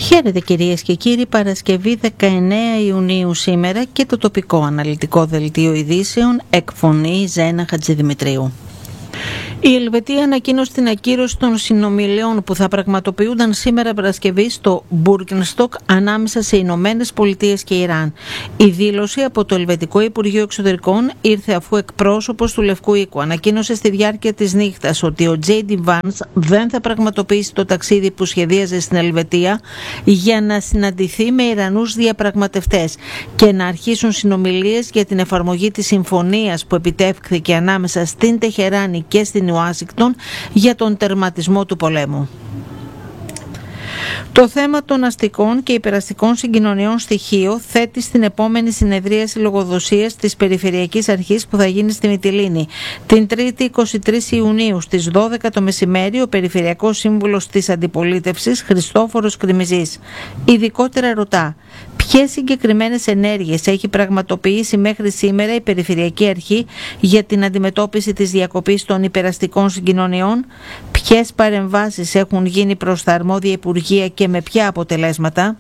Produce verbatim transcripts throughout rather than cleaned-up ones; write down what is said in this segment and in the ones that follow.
Χαίρετε κυρίες και κύριοι, Παρασκευή δεκαεννέα Ιουνίου σήμερα και το τοπικό αναλυτικό δελτίο ειδήσεων εκφωνεί Ζένα Χατζηδημητρίου. Η Ελβετία ανακοίνωσε την ακύρωση των συνομιλιών που θα πραγματοποιούνταν σήμερα Παρασκευή στο Μπουργκενστοκ ανάμεσα σε Ηνωμένες Πολιτείες και Ιράν. Η δήλωση από το Ελβετικό Υπουργείο Εξωτερικών ήρθε αφού εκπρόσωπος του Λευκού Οίκου ανακοίνωσε στη διάρκεια της νύχτας ότι ο Τζέι Ντι Vance δεν θα πραγματοποιήσει το ταξίδι που σχεδίαζε στην Ελβετία για να συναντηθεί με Ιρανούς διαπραγματευτές και να αρχίσουν συνομιλίες για την εφαρμογή της συμφωνίας που επιτεύχθηκε ανάμεσα στην Τεχεράνη και στην Ουάσιγκτον για τον τερματισμό του πολέμου. Το θέμα των αστικών και υπεραστικών συγκοινωνιών στη Χίο θέτει στην επόμενη συνεδρίαση λογοδοσίας της Περιφερειακής Αρχής που θα γίνει στη Μυτιλήνη. Την Τρίτη εικοστή τρίτη Ιουνίου στις δώδεκα το μεσημέρι ο Περιφερειακός Σύμβουλος της Αντιπολίτευσης Χριστόφορος Κρημιζής ειδικότερα ρωτά ποιες συγκεκριμένες ενέργειες έχει πραγματοποιήσει μέχρι σήμερα η Περιφερειακή Αρχή για την αντιμετώπιση της διακοπής των υπεραστικών συγκοινωνιών, ποιες παρεμβάσεις έχουν γίνει προς τα αρμόδια υπουργεία και με ποια αποτελέσματα.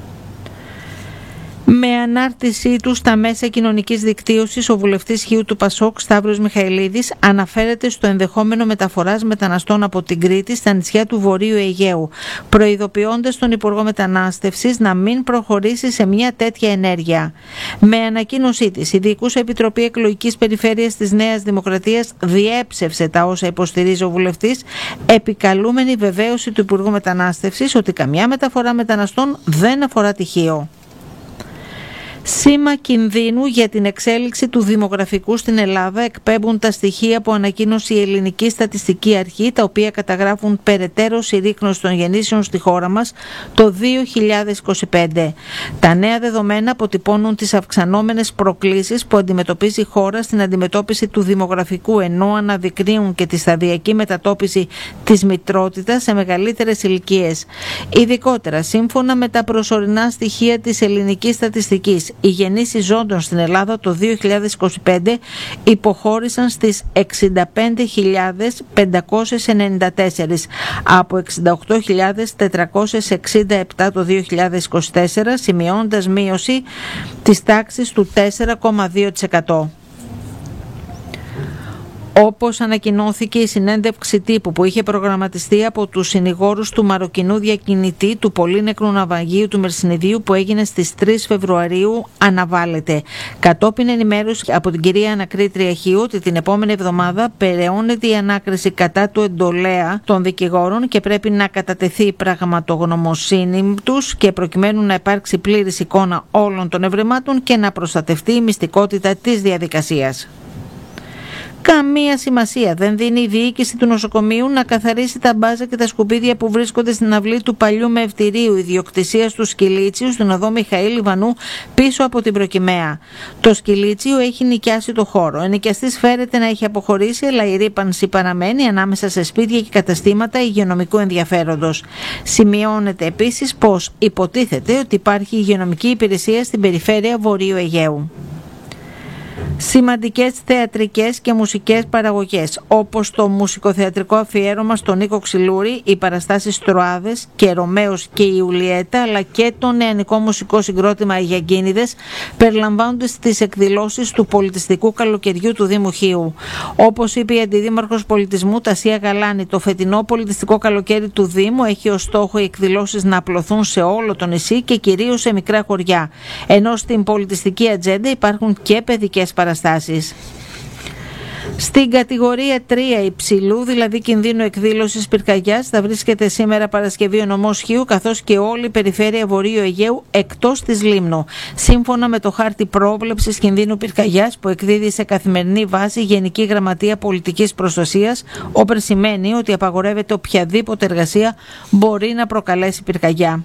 Με ανάρτησή του στα μέσα κοινωνικής δικτύωσης, ο βουλευτής Χίου του Πασόκ Σταύρος Μιχαηλίδης αναφέρεται στο ενδεχόμενο μεταφοράς μεταναστών από την Κρήτη στα νησιά του Βορείου Αιγαίου, προειδοποιώντας τον Υπουργό Μετανάστευσης να μην προχωρήσει σε μια τέτοια ενέργεια. Με ανακοίνωσή της, η Διοικούσα Επιτροπή Εκλογικής Περιφέρειας της Νέας Δημοκρατίας διέψευσε τα όσα υποστηρίζει ο βουλευτής, επικαλούμενη βεβαίωση του Υπουργού Μετανάστευσης ότι καμιά μεταφορά μεταναστών δεν αφορά τη Χίο. Σήμα κινδύνου για την εξέλιξη του δημογραφικού στην Ελλάδα εκπέμπουν τα στοιχεία που ανακοίνωσε η Ελληνική Στατιστική Αρχή, τα οποία καταγράφουν περαιτέρω συρρίκνωση των γεννήσεων στη χώρα μας το δύο χιλιάδες είκοσι πέντε. Τα νέα δεδομένα αποτυπώνουν τις αυξανόμενες προκλήσεις που αντιμετωπίζει η χώρα στην αντιμετώπιση του δημογραφικού, ενώ αναδεικνύουν και τη σταδιακή μετατόπιση της μητρότητας σε μεγαλύτερες ηλικίες. Ειδικότερα, σύμφωνα με τα προσωρινά στοιχεία της Ελληνικής Στατιστικής, οι γεννήσεις ζώντων στην Ελλάδα το δύο χιλιάδες είκοσι πέντε υποχώρησαν στις εξήντα πέντε χιλιάδες πεντακόσιες ενενήντα τέσσερα από εξήντα οκτώ χιλιάδες τετρακόσιες εξήντα επτά το δύο χιλιάδες είκοσι τέσσερα, σημειώνοντας μείωση της τάξης του τέσσερα κόμμα δύο τοις εκατό. Όπως ανακοινώθηκε η συνέντευξη τύπου που είχε προγραμματιστεί από τους συνηγόρους του Μαροκινού διακινητή του πολύνεκρου ναυαγίου του Μερσινιδίου που έγινε στις τρεις Φεβρουαρίου αναβάλλεται. Κατόπιν ενημέρωση από την κυρία Ανακρίτρια Χίου ότι την επόμενη εβδομάδα περαιώνεται η ανάκριση κατά του εντολέα των δικηγόρων και πρέπει να κατατεθεί η πραγματογνωμοσύνη τους και προκειμένου να υπάρξει πλήρης εικόνα όλων των ευρημάτων και να προστατευτεί η μυστικότητα της διαδικασίας. Καμία σημασία δεν δίνει η διοίκηση του νοσοκομείου να καθαρίσει τα μπάζα και τα σκουπίδια που βρίσκονται στην αυλή του παλιού μευτηρίου ιδιοκτησίας του Σκυλίτσιου στην οδό Μιχαήλ Ιβανού πίσω από την Προκυμαία. Το Σκυλίτσιο έχει νοικιάσει το χώρο. Ο ενοικιαστής φέρεται να έχει αποχωρήσει, αλλά η ρύπανση παραμένει ανάμεσα σε σπίτια και καταστήματα υγειονομικού ενδιαφέροντος. Σημειώνεται επίσης πως υποτίθεται ότι υπάρχει υγειονομική υπηρεσία στην περιφέρεια Βορείου Αιγαίου. Σημαντικές θεατρικές και μουσικές παραγωγές, όπως το μουσικοθεατρικό αφιέρωμα στον Νίκο Ξυλούρη, οι παραστάσεις Τροάδες και Ρωμαίος και η Ιουλιέτα, αλλά και το νεανικό μουσικό συγκρότημα Αγιακίνηδες, περιλαμβάνονται στις εκδηλώσεις του πολιτιστικού καλοκαιριού του Δήμου Χίου. Όπως είπε η Αντιδήμαρχος Πολιτισμού Τασία Γαλάνη, το φετινό πολιτιστικό καλοκαίρι του Δήμου έχει ως στόχο οι εκδηλώσεις να απλωθούν σε όλο το νησί και κυρίως σε μικρά χωριά, ενώ στην πολιτιστική ατζέντα υπάρχουν και παιδικές παραστάσεις. Στην κατηγορία τρία υψηλού, δηλαδή κινδύνου εκδήλωσης πυρκαγιάς, θα βρίσκεται σήμερα Παρασκευή ο νομός Χίου, καθώς και όλη η περιφέρεια Βορείου Αιγαίου εκτός της Λίμνου, σύμφωνα με το χάρτη πρόβλεψης κινδύνου πυρκαγιάς που εκδίδει σε καθημερινή βάση η Γενική Γραμματεία Πολιτικής Προστασίας, όπερ σημαίνει ότι απαγορεύεται οποιαδήποτε εργασία μπορεί να προκαλέσει πυρκαγιά.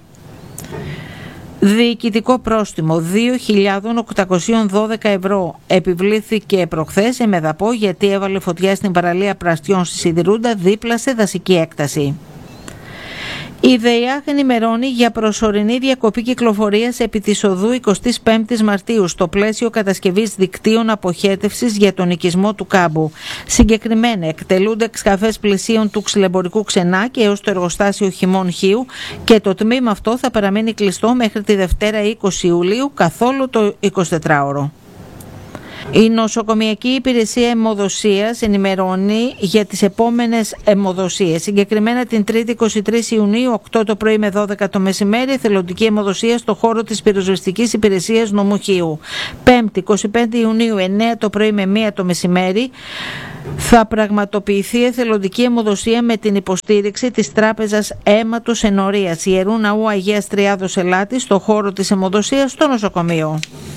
Διοικητικό πρόστιμο δύο χιλιάδες οκτακόσια δώδεκα ευρώ επιβλήθηκε προχθές σε Μεδαπό γιατί έβαλε φωτιά στην παραλία Πραστιών στη Σιδηρούντα δίπλα σε δασική έκταση. Η ΔΕΙΑΧ ενημερώνει για προσωρινή διακοπή κυκλοφορίας επί της οδού εικοστής πέμπτης Μαρτίου στο πλαίσιο κατασκευής δικτύων αποχέτευσης για τον οικισμό του Κάμπου. Συγκεκριμένα εκτελούνται εξκαφές πλησίων του ξυλεμπορικού Ξενάκη έως το εργοστάσιο Χυμών Χίου και το τμήμα αυτό θα παραμείνει κλειστό μέχρι τη Δευτέρα είκοσι Ιουλίου καθ' όλο το εικοσιτετράωρο. Η Νοσοκομιακή Υπηρεσία Αιμοδοσίας ενημερώνει για τις επόμενες αιμοδοσίες. Συγκεκριμένα την Τρίτη εικοστή τρίτη Ιουνίου, οκτώ το πρωί με δώδεκα το μεσημέρι, εθελοντική αιμοδοσία στο χώρο της πυροσβεστικής υπηρεσίας νομού Χίου. Πέμπτη εικοστή πέμπτη Ιουνίου, εννέα το πρωί με μία το μεσημέρι, θα πραγματοποιηθεί εθελοντική αιμοδοσία με την υποστήριξη της Τράπεζας Αίματος Ενορίας Ιερού Ναού Αγίας Τριάδος Ελάτη στο χώρο της αιμοδοσίας στο νοσοκομείο.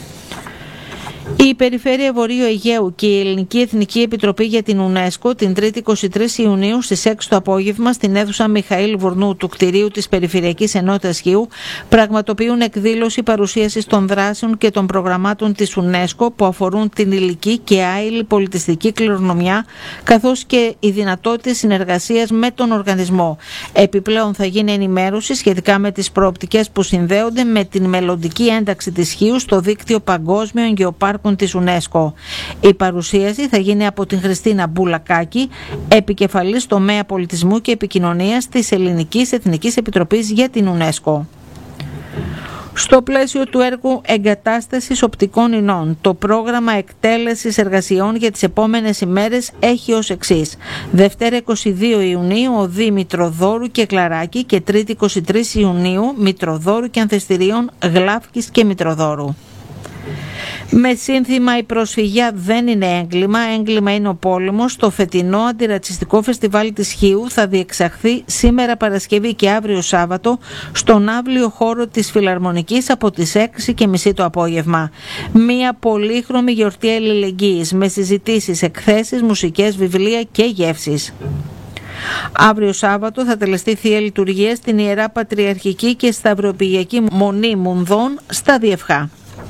Η Περιφέρεια Βορείου Αιγαίου και η Ελληνική Εθνική Επιτροπή για την UNESCO την Τρίτη εικοστή τρίτη Ιουνίου στις έξι το απόγευμα στην αίθουσα Μιχαήλ Βουρνού του κτηρίου της Περιφερειακής Ενότητας Χίου πραγματοποιούν εκδήλωση παρουσίασης των δράσεων και των προγραμμάτων της UNESCO που αφορούν την υλική και άειλη πολιτιστική κληρονομιά καθώς και οι δυνατότητες συνεργασίας με τον οργανισμό. Επιπλέον θα γίνει ενημέρωση σχετικά με τις προοπτικές που συνδέονται με την μελλοντική ένταξη της Χίου στο δίκτυο παγκόσμιων γεωπάρκων της UNESCO. Η παρουσίαση θα γίνει από την Χριστίνα Μπουλακάκη, επικεφαλής τομέα πολιτισμού και επικοινωνίας της Ελληνικής Εθνικής Επιτροπής για την UNESCO. Στο πλαίσιο του έργου εγκατάστασης οπτικών ινών, το πρόγραμμα εκτέλεσης εργασιών για τις επόμενες ημέρες έχει ως εξής. Δευτέρα εικοστή δεύτερη Ιουνίου, οδοί Μητροδόρου και Κλαράκη και Τρίτη εικοστή τρίτη Ιουνίου, Μητροδόρου και Ανθεστηρίων Γλάφκης και Μητροδόρου. Με σύνθημα «Η προσφυγιά δεν είναι έγκλημα, έγκλημα είναι ο πόλεμος», το φετινό αντιρατσιστικό φεστιβάλ της Χίου θα διεξαχθεί σήμερα Παρασκευή και αύριο Σάββατο στον αύλιο χώρο της Φιλαρμονικής από τις έξι και μισή το απόγευμα. Μία πολύχρωμη γιορτή αλληλεγγύης με συζητήσεις, εκθέσεις, μουσικές, βιβλία και γεύσεις. Αύριο Σάββατο θα τελεστεί Θεία Λειτουργία στην Ιερά Πατριαρχική και Σταυροπηγιακή Μονή Μουνδών στα Διευχά.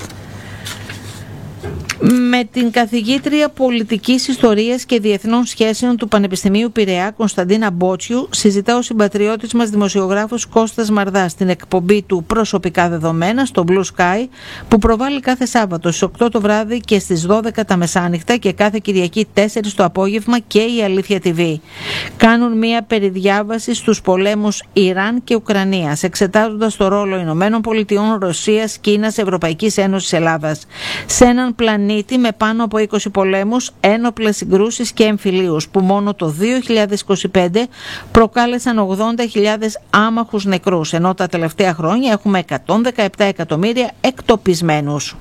Με την καθηγήτρια Πολιτικής Ιστορίας και Διεθνών Σχέσεων του Πανεπιστημίου Πειραιά, Κωνσταντίνα Μπότσιου, συζητά ο συμπατριώτης μας δημοσιογράφος Κώστας Μαρδάς στην εκπομπή του «Προσωπικά δεδομένα» στο Blue Sky, που προβάλλει κάθε Σάββατο στις οκτώ το βράδυ και στις δώδεκα τα μεσάνυχτα και κάθε Κυριακή τέσσερις το απόγευμα και η Αλήθεια τι βι. Κάνουν μία περιδιάβαση στους πολέμους Ιράν και Ουκρανίας, εξετάζοντας το ρόλο Ηνωμένων Πολιτειών, Ρωσίας, Κίνας, Ευρωπαϊκής Ένωσης, Ελλάδας σε έναν πλανήτη με πάνω από είκοσι πολέμους, ένοπλες συγκρούσεις και εμφυλίους που μόνο το δύο χιλιάδες είκοσι πέντε προκάλεσαν ογδόντα χιλιάδες άμαχους νεκρούς, ενώ τα τελευταία χρόνια έχουμε εκατόν δεκαεπτά εκατομμύρια εκτοπισμένους.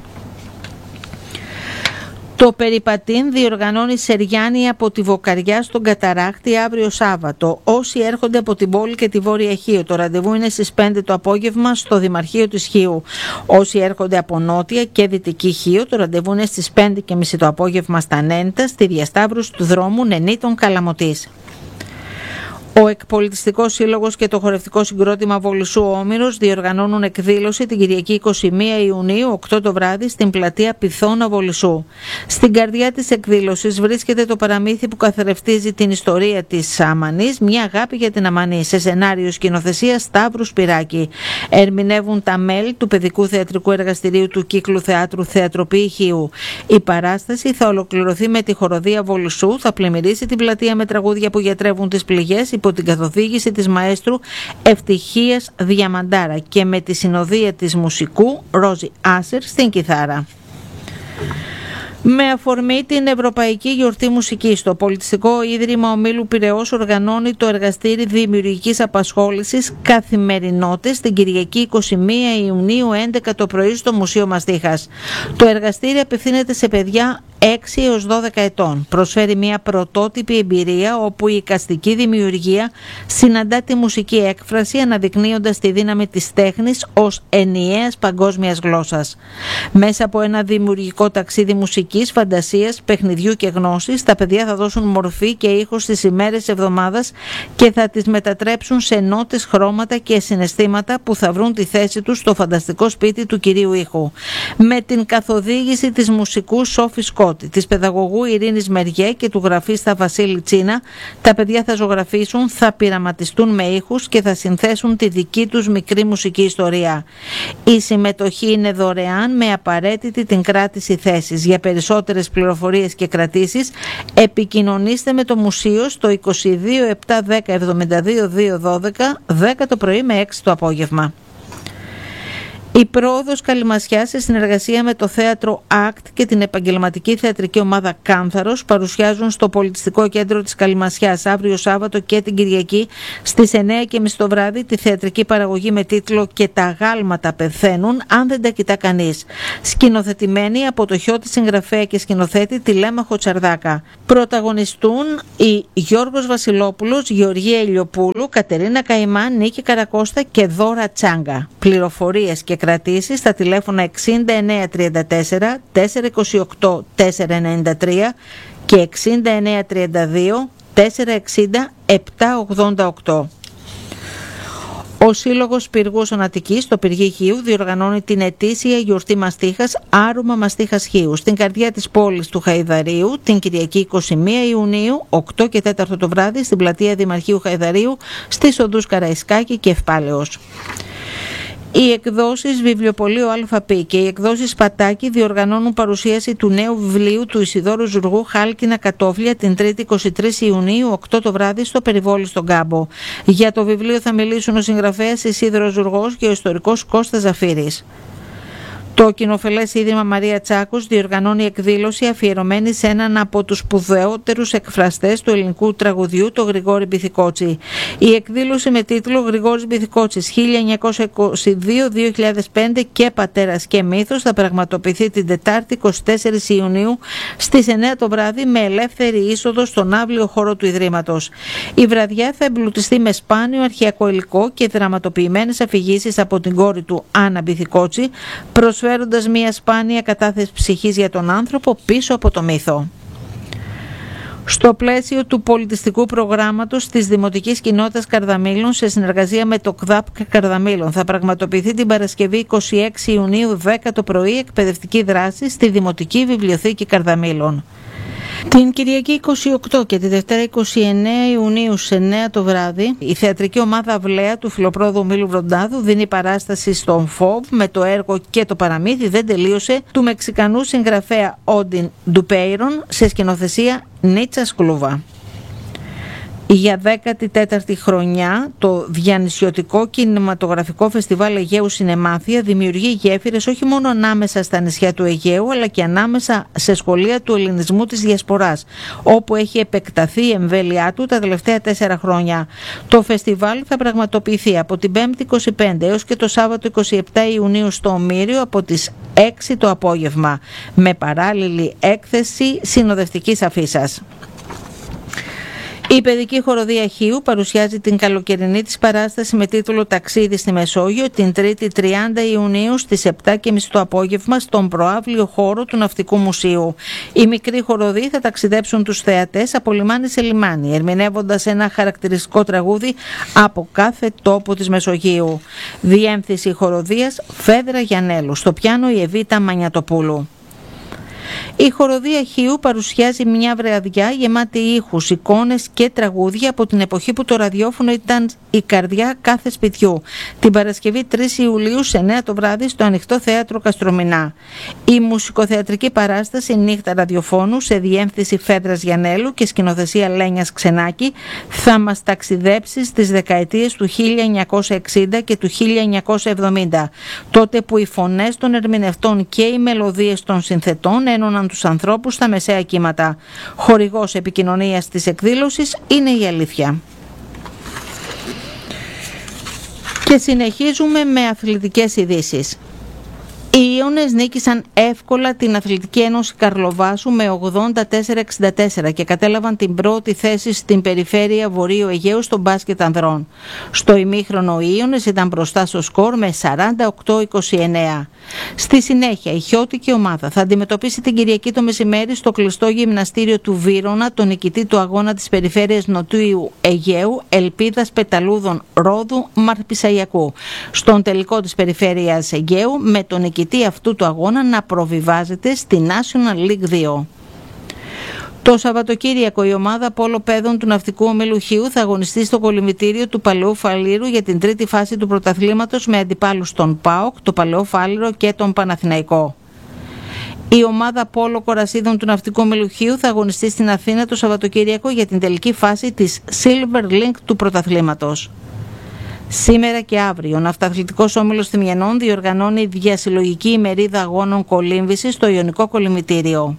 Το Περιπατήν διοργανώνει Σεριάννη από τη Βοκαριά στον Καταράκτη αύριο Σάββατο. Όσοι έρχονται από την πόλη και τη Βόρεια Χίο, το ραντεβού είναι στις πέντε το απόγευμα στο Δημαρχείο της Χίου. Όσοι έρχονται από Νότια και Δυτική Χίο, το ραντεβού είναι στις πέντε και μισή το απόγευμα στα Νέντα, στη διασταύρωση του δρόμου Νενίτων Καλαμωτής. Ο Εκπολιτιστικός Σύλλογος και το Χορευτικό Συγκρότημα Βολισσού Όμηρος διοργανώνουν εκδήλωση την Κυριακή εικοστή πρώτη Ιουνίου, οκτώ το βράδυ, στην πλατεία Πυθώνα Βολισσού. Στην καρδιά της εκδήλωσης βρίσκεται το παραμύθι που καθρεφτίζει την ιστορία της Αμανής, μια αγάπη για την Αμανή, σε σενάριο σκηνοθεσία Σταύρου Σπυράκη. Ερμηνεύουν τα μέλη του Παιδικού Θεατρικού Εργαστηρίου του Κύκλου Θεάτρου Θεατροπή Χίου. Η παράσταση θα ολοκληρωθεί με τη χοροδία Βολισσού, θα πλημμυρίσει την πλατεία με τραγούδια που γιατρεύουν τις πληγές υπό την καθοδήγηση της μαέστρου Ευτυχίας Διαμαντάρα και με τη συνοδεία της μουσικού Ρόζι Άσερ στην κιθάρα. Με αφορμή την Ευρωπαϊκή Γιορτή Μουσικής, το Πολιτιστικό Ίδρυμα Ομίλου Πειραιώς οργανώνει το εργαστήρι δημιουργικής απασχόλησης Καθημερινότητες την Κυριακή εικοστή πρώτη Ιουνίου έντεκα το πρωί στο Μουσείο Μαστίχας. Το εργαστήρι απευθύνεται σε παιδιά έξι έως δώδεκα ετών. Προσφέρει μια πρωτότυπη εμπειρία όπου η εικαστική δημιουργία συναντά τη μουσική έκφραση αναδεικνύοντας τη δύναμη της τέχνης ως ενιαίας παγκόσμιας γλώσσας. Μέσα από ένα δημιουργικό ταξίδι μουσικής, φαντασίας, παιχνιδιού και γνώσης, τα παιδιά θα δώσουν μορφή και ήχο στις ημέρες της εβδομάδας και θα τις μετατρέψουν σε νότες, χρώματα και συναισθήματα που θα βρουν τη θέση τους στο φανταστικό σπίτι του κυρίου ήχου. Με την καθοδήγηση της μουσικού Σόφη Σκότ, Μητσότη, της παιδαγωγού Ειρήνης Μεριέ και του γραφίστα Βασίλη Τσίνα, τα παιδιά θα ζωγραφίσουν, θα πειραματιστούν με ήχους και θα συνθέσουν τη δική τους μικρή μουσική ιστορία. Η συμμετοχή είναι δωρεάν με απαραίτητη την κράτηση θέσης. Για περισσότερες πληροφορίες και κρατήσεις επικοινωνήστε με το μουσείο στο είκοσι δύο επτά δέκα εβδομήντα δύο δύο δώδεκα, δέκα το πρωί με έξι το απόγευμα. Η πρόοδος Καλυμασιάς σε συνεργασία με το θέατρο ΑΚΤ και την επαγγελματική θεατρική ομάδα Κάνθαρος παρουσιάζουν στο Πολιτιστικό Κέντρο της Καλυμασιάς αύριο Σάββατο και την Κυριακή στις εννιά και μισή το βράδυ τη θεατρική παραγωγή με τίτλο «Και τα γάλματα πεθαίνουν αν δεν τα κοιτά κανείς», σκηνοθετημένη από το χιώτη συγγραφέα και σκηνοθέτη Τηλέμαχο Τσαρδάκα. Πρωταγωνιστούν οι Γιώργος Βασιλόπουλος, Γεωργία Ηλιοπούλου, Κατερίνα Καϊμά, Νίκη Καρακώστα και Δώρα Τσάγκα. Πληροφορίες και κρατήσεις στα τηλέφωνα εξήντα εννέα τριάντα τέσσερα τετρακόσια είκοσι οκτώ τετρακόσια ενενήντα τρία και εξήντα εννέα τριάντα δύο τετρακόσια εξήντα επτακόσια ογδόντα οκτώ. Ο Σύλλογος Πυργούς Αττικής στο Πυργή Χίου διοργανώνει την ετήσια γιορτή μαστίχας Άρωμα Μαστίχας Χίου στην καρδιά της πόλης του Χαϊδαρίου την Κυριακή εικοστή πρώτη Ιουνίου, οκτώ και τέσσερα το βράδυ στην πλατεία Δημαρχείου Χαϊδαρίου στις οδούς Καραϊσκάκη και Ευπάλεως. Οι εκδόσεις Βιβλιοπωλείο ΑΠ και οι εκδόσεις Πατάκη διοργανώνουν παρουσίαση του νέου βιβλίου του Ισιδώρου Ζουργού «Χάλκινα κατόφλια» την Τρίτη εικοστή τρίτη Ιουνίου, οκτώ το βράδυ στο Περιβόλι στον Κάμπο. Για το βιβλίο θα μιλήσουν ο συγγραφέας Ισίδωρος Ζουργός και ο ιστορικός Κώστας Ζαφύρης. Το κοινοφελές Ίδρυμα Μαρία Τσάκος διοργανώνει εκδήλωση αφιερωμένη σε έναν από τους σπουδαιότερους εκφραστές του ελληνικού τραγουδιού, τον Γρηγόρη Μπιθικότσι. Η εκδήλωση με τίτλο «Γρηγόρης Μπιθικότσης χίλια εννιακόσια είκοσι δύο με δύο χιλιάδες πέντε και πατέρας και μύθος» θα πραγματοποιηθεί την Τετάρτη εικοστή τέταρτη Ιουνίου στις εννιά το βράδυ με ελεύθερη είσοδο στον αύλιο χώρο του Ιδρύματος. Η βραδιά θα εμπλουτιστεί με σπάνιο αρχαιακό υλικό και δραματοποιημένες αφηγήσεις από την κόρη του Άννα Μπιθικότση, προσφέροντας μια σπάνια κατάθεση ψυχής για τον άνθρωπο πίσω από το μύθο. Στο πλαίσιο του πολιτιστικού προγράμματος της Δημοτικής Κοινότητας Καρδαμήλων σε συνεργασία με το ΚΔΑΠ Καρδαμήλων θα πραγματοποιηθεί την Παρασκευή εικοστή έκτη Ιουνίου δέκα το πρωί εκπαιδευτική δράση στη Δημοτική Βιβλιοθήκη Καρδαμήλων. Την Κυριακή εικοστή ογδόη και τη Δευτέρα εικοστή ενάτη Ιουνίου σε εννιά το βράδυ η θεατρική ομάδα Αυλαία του Φιλοπρόδου Μήλου Βροντάδου δίνει παράσταση στον ΦΟΒ με το έργο «Και το παραμύθι δεν τελείωσε» του Μεξικανού συγγραφέα Όντιν Ντουπέιρον σε σκηνοθεσία Νίτσα Σκλούβα. Για δέκατη τέταρτη χρονιά το διανυσιωτικό κινηματογραφικό φεστιβάλ Αιγαίου Σινεμάθεια δημιουργεί γέφυρες όχι μόνο ανάμεσα στα νησιά του Αιγαίου αλλά και ανάμεσα σε σχολεία του ελληνισμού της Διασποράς, όπου έχει επεκταθεί η εμβέλειά του τα τελευταία τέσσερα χρόνια. Το φεστιβάλ θα πραγματοποιηθεί από την Πέμπτη εικοστή πέμπτη έως και το Σάββατο εικοστή επτάτη Ιουνίου στο Ομήριο από τις έξι το απόγευμα, με παράλληλη έκθεση συνοδευτικής αφίσας. Η παιδική χοροδία Χίου παρουσιάζει την καλοκαιρινή της παράσταση με τίτλο «Ταξίδι στη Μεσόγειο» την Τρίτη τριάντα Ιουνίου στις επτά και μισή το απόγευμα στον προαύλιο χώρο του Ναυτικού Μουσείου. Οι μικροί χοροδοί θα ταξιδέψουν τους θεατές από λιμάνι σε λιμάνι, ερμηνεύοντας ένα χαρακτηριστικό τραγούδι από κάθε τόπο της Μεσογείου. Διέμφυση χοροδίας Φέδρα Γιαννέλου, στο πιάνο η Εβίτα Μανιατοπούλου. Η χοροδία Χίου παρουσιάζει μια βραδιά γεμάτη ήχους, εικόνες και τραγούδια από την εποχή που το ραδιόφωνο ήταν η καρδιά κάθε σπιτιού. Την Παρασκευή τρεις Ιουλίου σε εννιά το βράδυ στο Ανοιχτό Θέατρο Καστρομηνά. Η μουσικοθεατρική παράσταση Νύχτα Ραδιοφώνου σε διέμφυση Φέδρας Γιαννέλου και σκηνοθεσία Λένιας Ξενάκη θα μας ταξιδέψει στις δεκαετίες του χίλια εννιακόσια εξήντα και του χίλια εννιακόσια εβδομήντα, τότε που οι φωνές των ερμηνευτών και οι μελωδίες των συνθετών ένωναν τους ανθρώπους στα μεσαία κύματα. Χορηγός επικοινωνίας της εκδήλωσης είναι η Αλήθεια. Και συνεχίζουμε με αθλητικές ειδήσεις. Οι Ιώνες νίκησαν εύκολα την Αθλητική Ένωση Καρλοβάσου με ογδόντα τέσσερα εξήντα τέσσερα και κατέλαβαν την πρώτη θέση στην περιφέρεια Βορείου Αιγαίου στο μπάσκετ ανδρών. Στο ημίχρονο οι Ιώνες ήταν μπροστά στο σκορ με σαράντα οκτώ είκοσι εννέα. Στη συνέχεια η χιώτικη ομάδα θα αντιμετωπίσει την Κυριακή το μεσημέρι στο κλειστό γυμναστήριο του Βύρωνα τον νικητή του αγώνα της περιφέρειας Νοτιού Αιγαίου Ελπίδας Πεταλούδων Ρόδου Μαρπισαγιακού στον τελικό της περιφέρειας Αιγαίου, με τον νικητή αυτού του αγώνα να προβιβάζεται στη National League δύο. Το Σαββατοκύριακο η ομάδα πόλο-παιδών του Ναυτικού Ομίλου Χίου θα αγωνιστεί στο κολυμβητήριο του Παλαιού Φαλήρου για την τρίτη φάση του πρωταθλήματος με αντιπάλους τον ΠΑΟΚ, το Παλαιό Φάληρο και τον Παναθηναϊκό. Η ομάδα πόλο κορασίδων του Ναυτικού Ομίλου Χίου θα αγωνιστεί στην Αθήνα το Σαββατοκύριακο για την τελική φάση της Silver Link του πρωταθλήματος. Σήμερα και αύριο ο Ναυταθλητικός Όμιλος Θυμιανών διοργανώνει διασυλλογική ημερίδα αγώνων κολύμβησης στο Ιωνικό Κολυμβητήριο.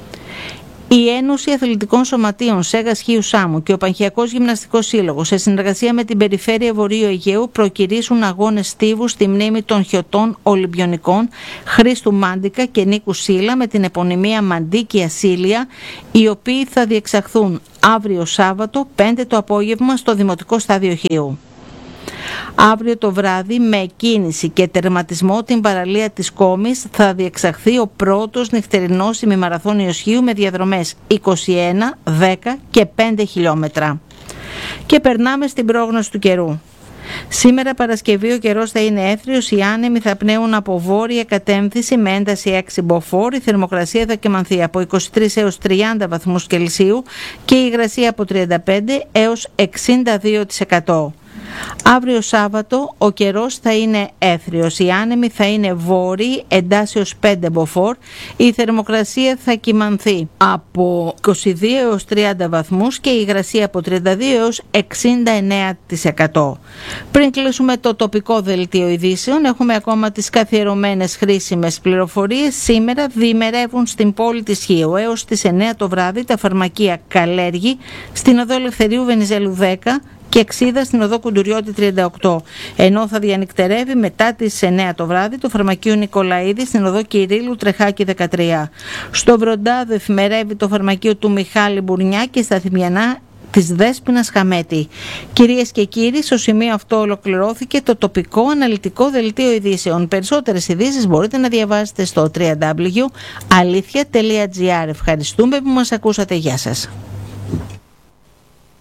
Η Ένωση Αθλητικών Σωματείων Σέγας Χίου Σάμου και ο Πανχιακός Γυμναστικός Σύλλογος σε συνεργασία με την Περιφέρεια Βορείου Αιγαίου προκηρύσσουν αγώνες στίβου στη μνήμη των χιωτών Ολυμπιονικών Χρήστου Μάντικα και Νίκου Σίλα με την επωνυμία Μαντίκη Ασίλια, οι οποίοι θα διεξαχθούν αύριο Σάββατο πέντε το απόγευμα στο Δημοτικό Στάδιο Χίου. Αύριο το βράδυ με εκκίνηση και τερματισμό την παραλία της Κόμης θα διεξαχθεί ο πρώτος νυχτερινός ημιμαραθώνιος Χίου με διαδρομές είκοσι ένα, δέκα και πέντε χιλιόμετρα. Και περνάμε στην πρόγνωση του καιρού. Σήμερα Παρασκευή ο καιρός θα είναι έθριος, οι άνεμοι θα πνέουν από βόρεια κατεύθυνση με ένταση έξι μποφόρ, η θερμοκρασία θα κυμανθεί από είκοσι τρεις έως τριάντα βαθμούς Κελσίου και η υγρασία από τριάντα πέντε έως εξήντα δύο τοις εκατό. Αύριο Σάββατο ο καιρός θα είναι έθριος, οι άνεμοι θα είναι βόρειοι εντάσσεως πέντε μποφόρ, η θερμοκρασία θα κυμανθεί από είκοσι δύο έως τριάντα βαθμούς και η υγρασία από τριάντα δύο έως εξήντα εννέα τοις εκατό. Πριν κλείσουμε το τοπικό δελτίο ειδήσεων, έχουμε ακόμα τις καθιερωμένες χρήσιμες πληροφορίες. Σήμερα διημερεύουν στην πόλη της Χίου έως τις εννέα το βράδυ τα φαρμακεία Καλέργη στην οδό Ελευθερίου Βενιζέλου δέκα και Εξίδα στην οδό Κουντουριώτη τριάντα οκτώ, ενώ θα διανυκτερεύει μετά τις εννέα το βράδυ το φαρμακείο Νικολαίδη στην οδό Κυρίλου Τρεχάκη δεκατρία. Στο Βροντάδο εφημερεύει το φαρμακείο του Μιχάλη Μπουρνιά και στα Θυμιανά της Δέσποινας Χαμέτη. Κυρίες και κύριοι, στο σημείο αυτό ολοκληρώθηκε το τοπικό αναλυτικό δελτίο ειδήσεων. Περισσότερες ειδήσεις μπορείτε να διαβάσετε στο double-u double-u double-u τελεία αλήθεια τελεία τζι άρ. Ευχαριστούμε που μας ακούσατε. Γεια σας.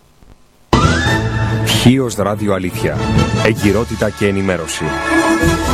Χίος Ράδιο Αλήθεια. Εγκυρότητα και ενημέρωση.